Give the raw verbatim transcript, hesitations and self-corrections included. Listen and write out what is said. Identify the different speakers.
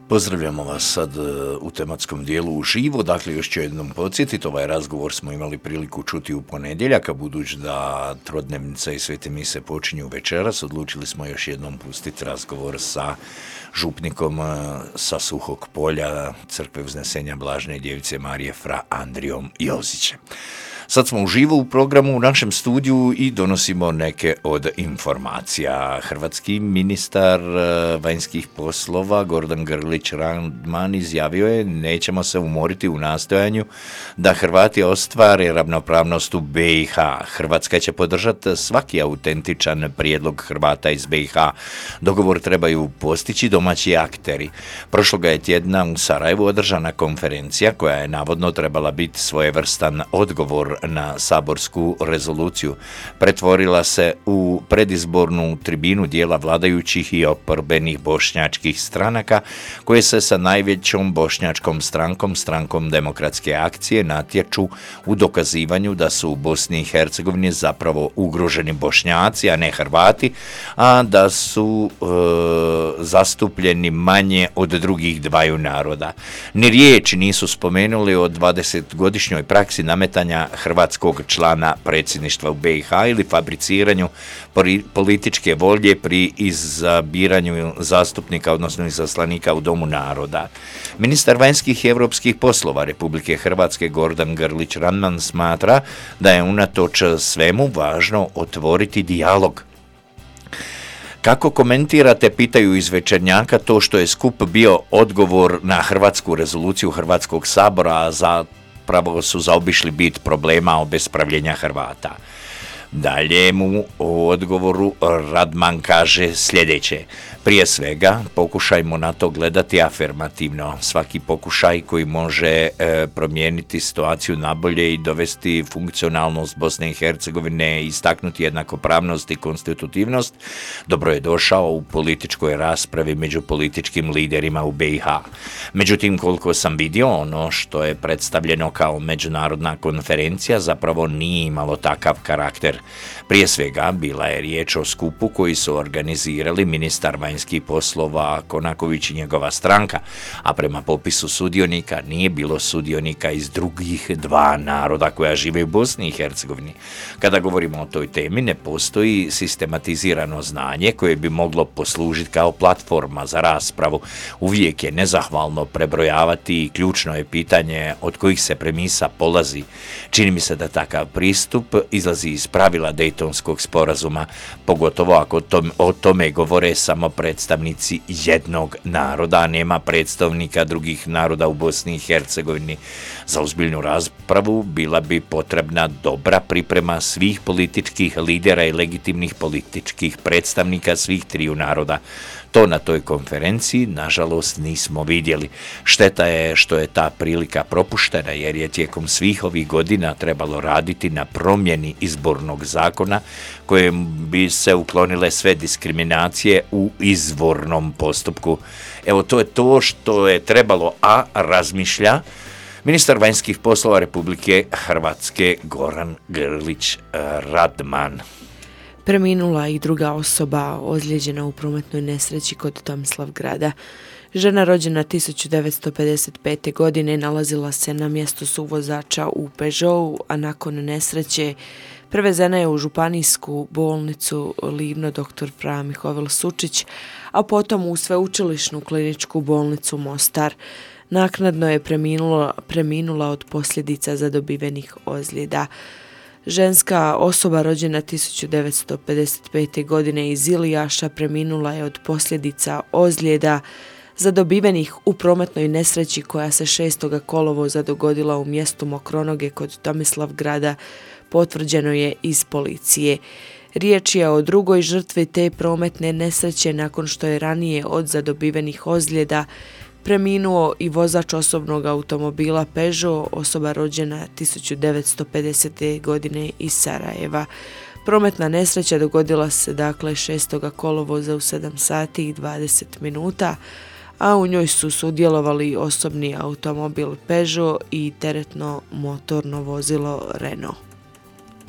Speaker 1: Pozdravljamo vas sad u tematskom dijelu uživo, dakle još ću jednom podsjetiti, ovaj razgovor smo imali priliku čuti u ponedjeljak, a budući da trodnevnica i svete mise počinju večeras, odlučili smo još jednom pustiti razgovor sa župnikom sa Suhog Polja, crkve Uznesenja Blažne djevice Marije fra Andrijom Jozićem. Sad smo uživo u programu u našem studiju i donosimo neke od informacija. Hrvatski ministar vanjskih poslova Gordan Grlić Radman izjavio je: nećemo se umoriti u nastojanju da Hrvati ostvare ravnopravnost u B i H. Hrvatska će podržati svaki autentičan prijedlog Hrvata iz B i H. Dogovor trebaju postići domaći akteri. Prošloga je tjedna u Sarajevu održana konferencija koja je navodno trebala biti svojevrstan odgovor na saborsku rezoluciju. Pretvorila se u predizbornu tribinu dijela vladajućih i oporbenih bošnjačkih stranaka koje se sa najvećom bošnjačkom strankom, strankom Demokratske akcije, natječu u dokazivanju da su u Bosni i Hercegovini zapravo ugroženi Bošnjaci, a ne Hrvati, a da su e, zastupljeni manje od drugih dvaju naroda. Ni riječi nisu spomenuli o dvadesetgodišnjoj praksi nametanja hrvatskog člana predsjedništva u B i H ili fabriciranju političke volje pri izabiranju zastupnika, odnosno izaslanika u Domu naroda. Ministar vanjskih i europskih poslova Republike Hrvatske Gordan Grlić Radman smatra da je unatoč svemu važno otvoriti dijalog. Kako komentirate, pitaju iz Večernjaka, to što je skup bio odgovor na hrvatsku rezoluciju Hrvatskog sabora, a za pravo su zaobišli bit problema obespravljenja Hrvata. Dalje mu u odgovoru Radman kaže sljedeće: prije svega pokušajmo na to gledati afirmativno. Svaki pokušaj koji može e, promijeniti situaciju nabolje i dovesti funkcionalnost Bosne i Hercegovine, istaknuti jednakopravnost i konstitutivnost, dobro je došao u političkoj raspravi među političkim liderima u B i H. Međutim, koliko sam vidio, ono što je predstavljeno kao međunarodna konferencija zapravo nije imalo takav karakter. Prije svega bila je riječ o skupu koji su organizirali ministar vanjskih poslova Konaković i njegova stranka, a prema popisu sudionika nije bilo sudionika iz drugih dva naroda koja žive u Bosni i Hercegovini. Kada govorimo o toj temi, ne postoji sistematizirano znanje koje bi moglo poslužiti kao platforma za raspravu. Uvijek je nezahvalno prebrojavati i ključno je pitanje od kojih se premisa polazi. Čini mi se da takav pristup izlazi iz pravila Dejtonskog sporazuma, pogotovo ako tom, o tome govore samo predstavnici jednog naroda, a nema predstavnika drugih naroda u Bosni i Hercegovini. Za ozbiljnu raspravu bila bi potrebna dobra priprema svih političkih lidera i legitimnih političkih predstavnika svih triju naroda. To na toj konferenciji, nažalost, nismo vidjeli. Šteta je što je ta prilika propuštena, jer je tijekom svih ovih godina trebalo raditi na promjeni izbornog zakona kojem bi se uklonile sve diskriminacije u izvornom postupku. Evo, to je to što je trebalo, a razmišlja ministar vanjskih poslova Republike Hrvatske Goran Grlić Radman.
Speaker 2: Preminula i druga osoba ozlijeđena u prometnoj nesreći kod Tomislavgrada. Žena rođena tisuću devetsto pedeset pete. godine nalazila se na mjestu suvozača u Peugeotu, a nakon nesreće prevezena je u županijsku bolnicu Livno doktor Fra Mihovil Sučić, a potom u sveučilišnu kliničku bolnicu Mostar. Naknadno je preminula, preminula od posljedica zadobivenih ozljeda. Ženska osoba rođena tisuću devetsto pedeset pete. godine iz Ilijaša preminula je od posljedica ozljeda zadobivenih u prometnoj nesreći koja se šestog kolovoza dogodila u mjestu Mokronoge kod Tomislavgrada, potvrđeno je iz policije. Riječ je o drugoj žrtvi te prometne nesreće nakon što je ranije od zadobivenih ozljeda preminuo i vozač osobnog automobila Peugeot, osoba rođena tisuću devetsto pedesete. godine iz Sarajeva. Prometna nesreća dogodila se dakle šestog kolovoza u sedam sati i dvadeset minuta, a u njoj su sudjelovali osobni automobil Peugeot i teretno motorno vozilo Renault.